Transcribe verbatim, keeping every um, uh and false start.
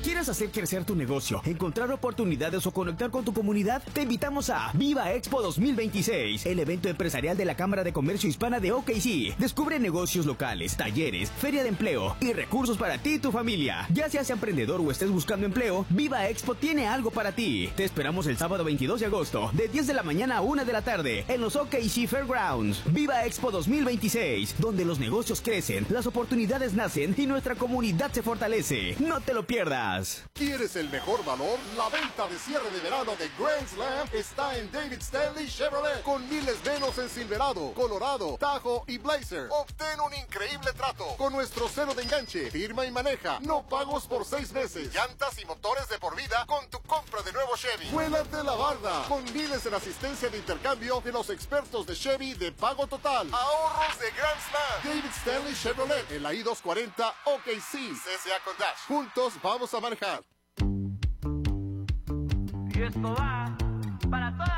¿Quieres hacer crecer tu negocio, encontrar oportunidades o conectar con tu comunidad? Te invitamos a Viva Expo dos mil veintiséis, el evento empresarial de la Cámara de Comercio Hispana de O K C. Descubre negocios locales, talleres, feria de empleo y recursos para ti y tu familia. Ya seas emprendedor o estés buscando empleo, Viva Expo tiene algo para ti. Te esperamos el sábado veintidós de agosto, de diez de la mañana a una de la tarde, en los O K C Fairgrounds. Viva Expo dos mil veintiséis, donde los negocios crecen, las oportunidades nacen y nuestra comunidad se fortalece. No te lo pierdas. ¿Quieres el mejor valor? La venta de cierre de verano de Grand Slam está en David Stanley Chevrolet, con miles menos en Silverado, Colorado, Tahoe y Blazer. Obtén un increíble trato con nuestro cero de enganche, firma y maneja, no pagos por seis meses, llantas y motores de por vida con tu compra de nuevo Chevy. ¡Vuélate la barda! Con miles en asistencia de intercambio de los expertos de Chevy de pago total. Ahorros de Grand Slam. David Stanley Chevrolet en la I doscientos cuarenta O K C. C S A con Dash. Juntos vamos a manejar. Y esto va para toda